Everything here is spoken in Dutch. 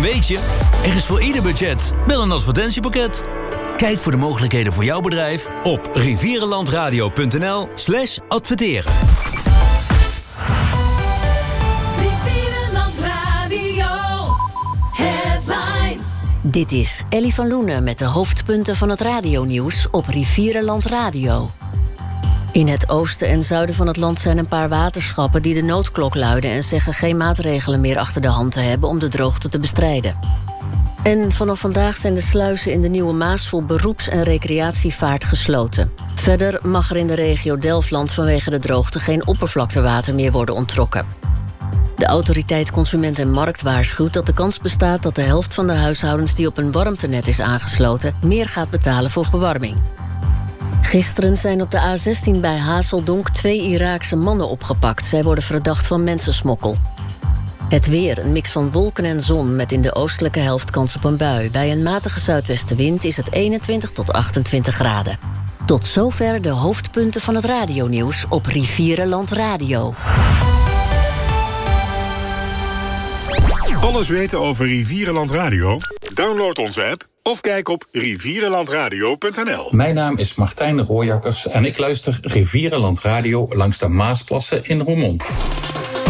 weet je, er is voor ieder budget wel een advertentiepakket. Kijk voor de mogelijkheden voor jouw bedrijf op rivierenlandradio.nl/adverteren. Rivierenland Radio Headlines. Dit is Ellie van Loenen met de hoofdpunten van het radionieuws op Rivierenland Radio. In het oosten en zuiden van het land zijn een paar waterschappen die de noodklok luiden en zeggen geen maatregelen meer achter de hand te hebben om de droogte te bestrijden. En vanaf vandaag zijn de sluizen in de Nieuwe Maas voor beroeps- en recreatievaart gesloten. Verder mag er in de regio Delfland vanwege de droogte geen oppervlaktewater meer worden onttrokken. De autoriteit Consument en Markt waarschuwt dat de kans bestaat dat de helft van de huishoudens die op een warmtenet is aangesloten meer gaat betalen voor verwarming. Gisteren zijn op de A16 bij Hazeldonk 2 Iraakse mannen opgepakt. Zij worden verdacht van mensensmokkel. Het weer, een mix van wolken en zon met in de oostelijke helft kans op een bui. Bij een matige zuidwestenwind is het 21 tot 28 graden. Tot zover de hoofdpunten van het radionieuws op Rivierenland Radio. Alles weten over Rivierenland Radio? Download onze app of kijk op rivierenlandradio.nl. Mijn naam is Martijn Rooijakkers en ik luister Rivierenland Radio langs de Maasplassen in Roermond.